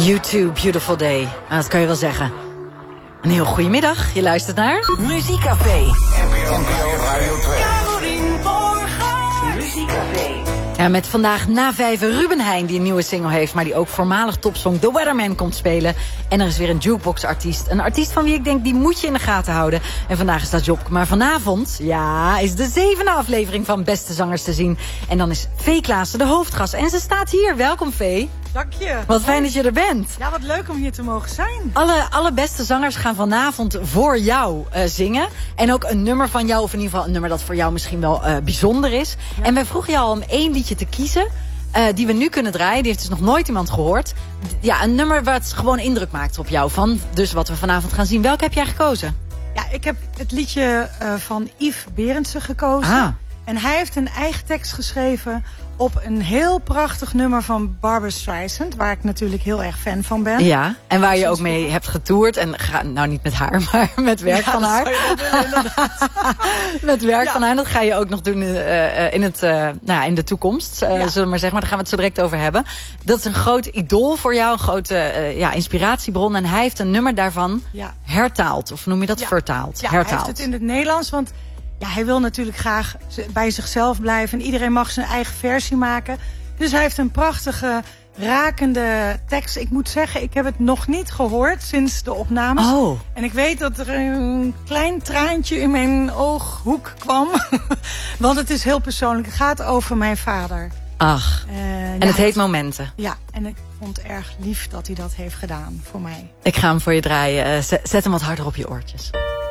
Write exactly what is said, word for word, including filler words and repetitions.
U twee, Beautiful Day. Nou, dat kan je wel zeggen. Een heel goede middag. Je luistert naar Muziekcafé. N P O Radio twee. Carolien Borghuis. Muziekcafé. Ja, met vandaag na vijven Ruben Heijn, die een nieuwe single heeft, maar die ook voormalig topsong The Weatherman komt spelen. En er is weer een jukebox-artiest. Een artiest van wie ik denk, die moet je in de gaten houden. En vandaag is dat Job. Maar vanavond, ja, is de zevende aflevering van Beste Zangers te zien. En dan is Vee Klaassen de hoofdgast. En ze staat hier. Welkom, Vee. Dank je. Wat fijn dat je er bent. Ja, wat leuk om hier te mogen zijn. Alle, alle beste zangers gaan vanavond voor jou uh, zingen. En ook een nummer van jou, of in ieder geval een nummer dat voor jou misschien wel uh, bijzonder is. Ja. En wij vroegen jou al om één liedje te kiezen, uh, die we nu kunnen draaien. Die heeft dus nog nooit iemand gehoord. Ja, een nummer wat gewoon indruk maakt op jou. Van dus wat we vanavond gaan zien. Welke heb jij gekozen? Ja, ik heb het liedje uh, van Yves Berendsen gekozen. Ah. En hij heeft een eigen tekst geschreven op een heel prachtig nummer van Barbra Streisand, waar ik natuurlijk heel erg fan van ben. Ja, en waar je ook mee hebt getoerd. En ga, nou, niet met haar, maar met werk ja, van haar. Willen, met werk ja. van haar. Dat ga je ook nog doen uh, in, het, uh, nou ja, in de toekomst, uh, ja. zullen we maar zeggen. Maar daar gaan we het zo direct over hebben. Dat is een groot idool voor jou, een grote uh, ja, inspiratiebron. En hij heeft een nummer daarvan ja. hertaald. Of noem je dat? Ja. Vertaald? Ja, hertaald. Hij heeft het in het Nederlands, want ja, hij wil natuurlijk graag bij zichzelf blijven. En iedereen mag zijn eigen versie maken. Dus hij heeft een prachtige, rakende tekst. Ik moet zeggen, ik heb het nog niet gehoord sinds de opnames. Oh. En ik weet dat er een klein traantje in mijn ooghoek kwam. Want het is heel persoonlijk. Het gaat over mijn vader. Ach, uh, en ja, het heet Momenten. Ja, en ik vond het erg lief dat hij dat heeft gedaan voor mij. Ik ga hem voor je draaien. Uh, zet hem wat harder op je oortjes.